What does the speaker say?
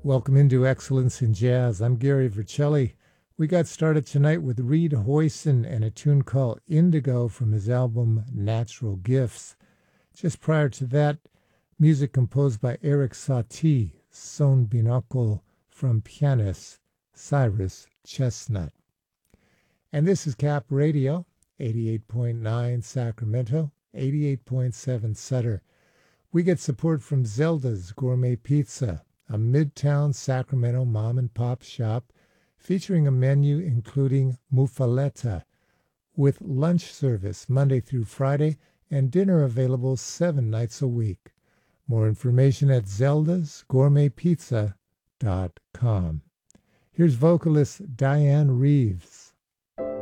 Welcome into Excellence in Jazz. I'm Gary Vercelli. We got started tonight with Reed Hoyson and a tune called Indigo from his album Natural Gifts. Just prior to that, music composed by Eric Satie, Son Binocle from pianist Cyrus Chestnut. And this is Cap Radio, 88.9 Sacramento, 88.7 Sutter. We get support from Zelda's Gourmet Pizza, a Midtown Sacramento mom-and-pop shop featuring a menu including muffaletta, with lunch service Monday through Friday and dinner available 7 nights a week. More information at zeldasgourmetpizza.com. Here's vocalist Diane Reeves.